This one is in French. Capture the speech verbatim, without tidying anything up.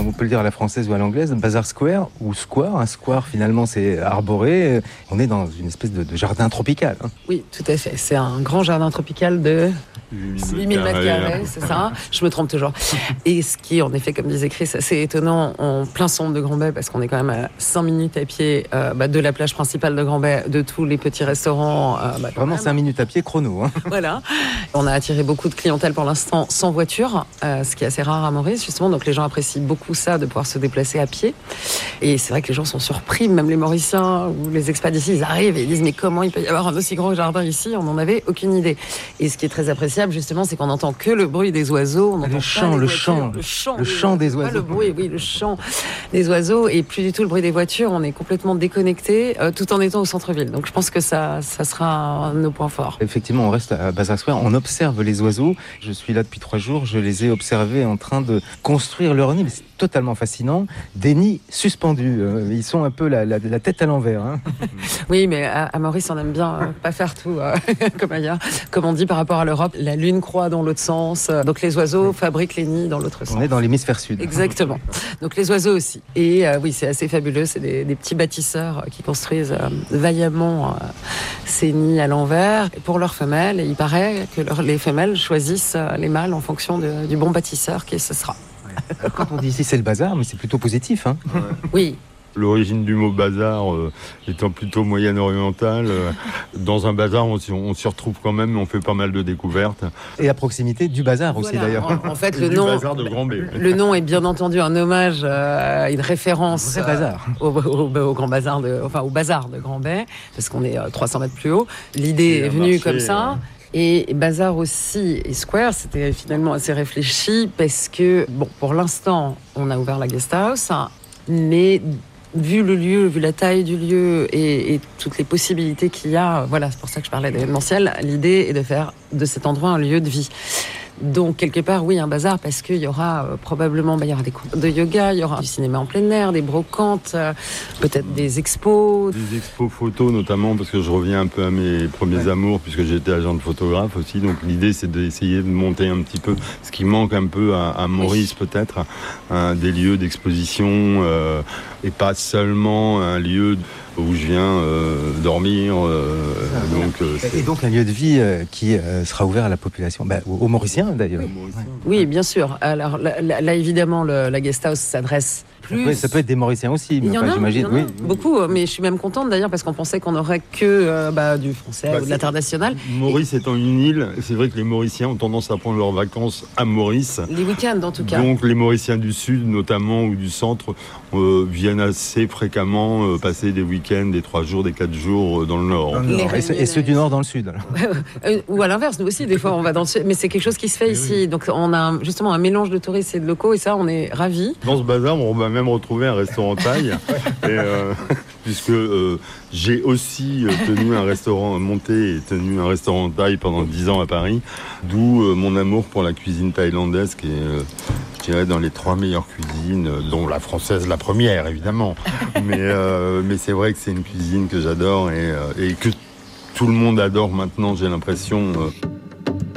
on peut le dire à la française ou à l'anglaise, Bazar Square ou Square. Un square, finalement, c'est arboré. On est dans une espèce de, de jardin tropical. Hein. Oui, tout à fait. C'est un grand jardin tropical de huit mille mètres carrés, c'est ça. Je me trompe toujours. Et ce qui est, en effet, comme disait Chris, assez étonnant en plein centre de Grand Bay, parce qu'on est quand même à cinq minutes à pied euh, bah, de la plage principale de Grand Bay, de tous les petits restaurants. Euh, bah, Vraiment cinq minutes à pied chrono. Hein. Voilà. On a attiré beaucoup de clientèle pour l'instant sans voiture, euh, ce qui est assez rare à Maurice, justement. Donc les gens apprécient beaucoup ça, de pouvoir se déplacer à pied. Et c'est vrai que les gens sont surpris, même les Mauriciens ou les expats d'ici, ils arrivent et ils disent mais comment il peut y avoir un aussi grand jardin ici? On n'en avait aucune idée. Et ce qui est très appréciable, justement, c'est qu'on n'entend que le bruit des oiseaux. On le, chant, le, chant, le chant, le chant des oiseaux. Pas le bruit, oui, le chant des oiseaux et plus du tout le bruit des voitures. On est complètement déconnecté, euh, tout en étant au centre-ville. Donc je pense que ça, ça sera un de nos points forts. Effectivement, on reste à Bazar Square, on observe les oiseaux. Je suis là depuis trois jours, je les ai observés en train de construire leur nid. C'est totalement fascinant. Des nids suspendus. Ils sont un peu la, la, la tête à l'envers. Hein. Oui, mais à, à Maurice, on aime bien euh, pas faire tout euh, comme ailleurs. Comme on dit par rapport à l'Europe, la lune croît dans l'autre sens. Donc les oiseaux fabriquent les nids dans l'autre sens. On est dans l'hémisphère sud. Exactement. Donc les oiseaux aussi. Et euh, oui, c'est assez fabuleux. C'est des, des petits bâtisseurs qui construisent euh, vaillamment euh, ces nids à l'envers pour leurs femelles. Et il paraît que leur, les femelles choisissent euh, les mâles en fonction de, du bon bâtisseur qui ce sera. Ouais. Quand on dit ici c'est le bazar, mais c'est plutôt positif. Hein. Ouais. Oui. L'origine du mot bazar euh, étant plutôt moyen-orientale, euh, dans un bazar on, on s'y retrouve quand même, on fait pas mal de découvertes. Et à proximité du bazar aussi voilà, d'ailleurs. En, en fait, le le nom, nom, bazar de Grand Bay. Le nom est bien entendu un hommage, euh, une référence euh, bazar. Au, au, au grand bazar de, enfin au bazar de Grand Bay, parce qu'on est euh, trois cents mètres plus haut. L'idée est venue marché, comme ça. Ouais. Et Bazar aussi et Square, c'était finalement assez réfléchi parce que, bon, pour l'instant, on a ouvert la guest house, mais vu le lieu, vu la taille du lieu et, et toutes les possibilités qu'il y a, voilà, c'est pour ça que je parlais d'événementiel, l'idée est de faire de cet endroit un lieu de vie. Donc, quelque part, oui, un bazar, parce qu'il y aura euh, probablement, bah, il y aura des cours de yoga, il y aura du cinéma en plein air, des brocantes, euh, peut-être des expos. Des expos photos, notamment, parce que je reviens un peu à mes premiers ouais. amours, puisque j'étais agent de photographe aussi. Donc, l'idée, c'est d'essayer de monter un petit peu ce qui manque un peu à, à Maurice, oui. peut-être, hein, des lieux d'exposition, euh, et pas seulement un lieu où je viens euh, dormir. Euh, ah, donc, euh, et donc un lieu de vie euh, qui euh, sera ouvert à la population, bah, aux, aux Mauriciens d'ailleurs. Oui, oui bien sûr. Alors là, là, là évidemment, le, la guest house s'adresse plus. Ça peut, ça peut être des Mauriciens aussi, mais il y en enfin, a, j'imagine. il y en a oui. beaucoup, mais je suis même contente d'ailleurs parce qu'on pensait qu'on n'aurait que euh, bah, du français bah, ou de l'international. Maurice et... étant une île, c'est vrai que les Mauriciens ont tendance à prendre leurs vacances à Maurice. Les week-ends en tout cas. Donc les Mauriciens du Sud notamment ou du Centre euh, viennent assez fréquemment euh, passer des week-ends, des trois jours, des quatre jours euh, dans le Nord. Dans le nord. Et, ceux, et ceux du Nord dans le Sud. Ou à l'inverse, nous aussi des fois on va dans le Sud, mais c'est quelque chose qui se fait oui, ici. Oui. Donc on a justement un mélange de touristes et de locaux et ça on est ravis. Dans ce bazar on va même retrouver un restaurant en taille, et, euh, puisque euh, j'ai aussi euh, tenu un restaurant, monté et tenu un restaurant en taille pendant dix ans à Paris, d'où euh, mon amour pour la cuisine thaïlandaise qui est, euh, je dirais, dans les trois meilleures cuisines, euh, dont la française la première évidemment, mais, euh, mais c'est vrai que c'est une cuisine que j'adore et, euh, et que tout le monde adore maintenant, j'ai l'impression. Euh.